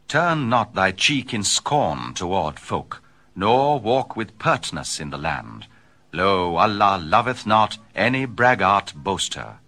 Turn not thy cheek in scorn toward folk, nor walk with pertness in the land. Lo, Allah loveth not any braggart boaster.